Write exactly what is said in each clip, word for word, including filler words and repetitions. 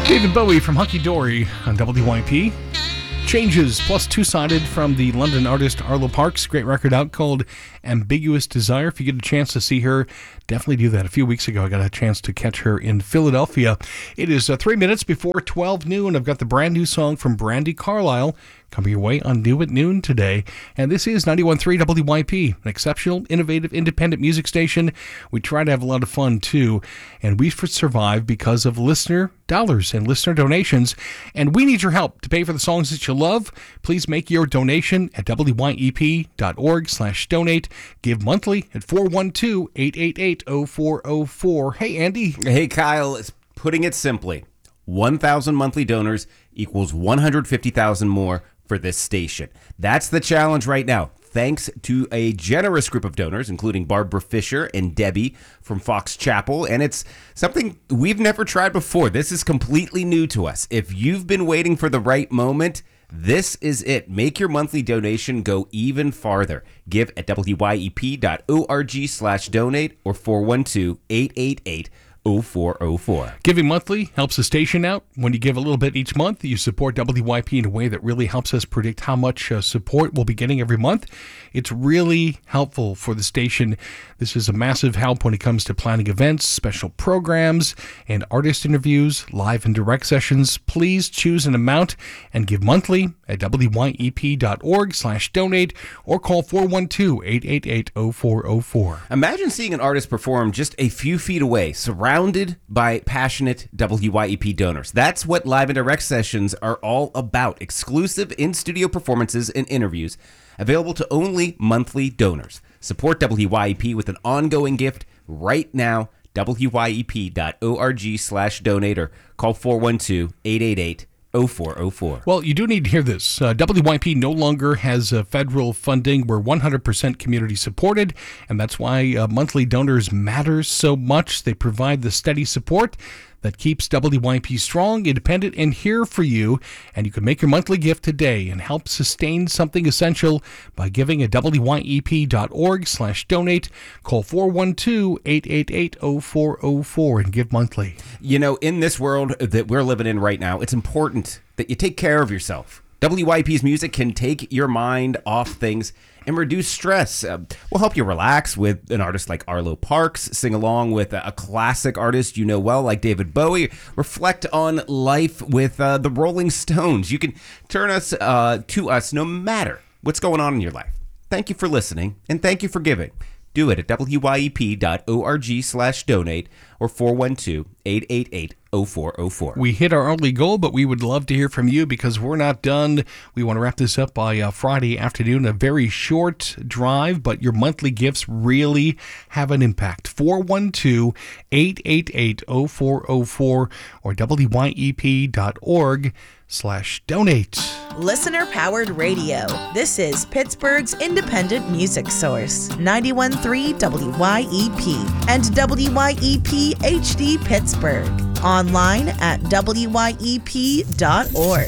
David Bowie from Hunky Dory on W Y P. Changes plus two-sided from the London artist Arlo Parks. Great record out called Ambiguous Desire. If you get a chance to see her, definitely do that. A few weeks ago, I got a chance to catch her in Philadelphia. It is uh, three minutes before twelve noon. I've got the brand new song from Brandi Carlile coming your way on New at Noon today. And this is ninety-one point three W Y P, an exceptional, innovative, independent music station. We try to have a lot of fun, too. And we survive because of listener dollars and listener donations. And we need your help to pay for the songs that you love. Please make your donation at W Y E P dot org slash donate. Give monthly at four one two, eight eight eight, zero four zero four. Hey, Andy. Hey, Kyle. Putting it simply, one thousand monthly donors equals one hundred fifty thousand more for this station. That's the challenge right now. Thanks to a generous group of donors, including Barbara Fisher and Debbie from Fox Chapel. And it's something we've never tried before. This is completely new to us. If you've been waiting for the right moment, this is it. Make your monthly donation go even farther. Give at W Y E P dot org slash donate or four one two, eight eight eight, zero four zero four. Giving monthly helps the station out. When you give a little bit each month, you support W Y P in a way that really helps us predict how much uh, support we'll be getting every month. It's really helpful for the station. This is a massive help when it comes to planning events, special programs, and artist interviews, live and direct sessions. Please choose an amount and give monthly at W Y E P dot org slash donate or call four one two, eight eight eight, zero four zero four. Imagine seeing an artist perform just a few feet away, surrounded by passionate W Y E P donors. That's what live and direct sessions are all about. Exclusive in-studio performances and interviews available to only monthly donors. Support W Y E P with an ongoing gift right now. W Y E P dot org slash donate or call four one two, eight eight eight, zero four zero four. Well, you do need to hear this. Uh, W Y P no longer has uh, federal funding. We're one hundred percent community supported, and that's why uh, monthly donors matter so much. They provide the steady support that keeps W Y P strong, independent, and here for you. And you can make your monthly gift today and help sustain something essential by giving at W Y E P dot org slash donate. Call four one two, eight eight eight, zero four zero four and give monthly. You know, in this world that we're living in right now, it's important that you take care of yourself. W Y P's music can take your mind off things and reduce stress. Uh, we'll help you relax with an artist like Arlo Parks, sing along with a, a classic artist you know well like David Bowie, reflect on life with uh, the Rolling Stones. You can turn us uh, to us no matter what's going on in your life. Thank you for listening, and thank you for giving. Do it at W Y E P dot org slash donate or four one two, eight eight eight, zero four zero four. We hit our early goal, but we would love to hear from you because we're not done. We want to wrap this up by uh, Friday afternoon. A very short drive, but your monthly gifts really have an impact. four one two, eight eight eight, zero four zero four or W Y E P dot org slash donate. Listener-powered radio. This is Pittsburgh's independent music source. ninety-one point three W Y E P and W Y E P H D Pittsburgh. Online at W Y E P dot org.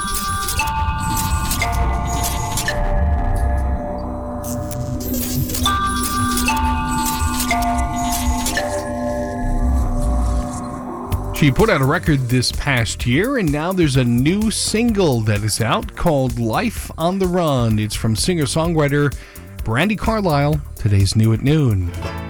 She put out a record this past year, and now there's a new single that is out called Life on the Run. It's from singer-songwriter Brandi Carlile. Today's New at Noon.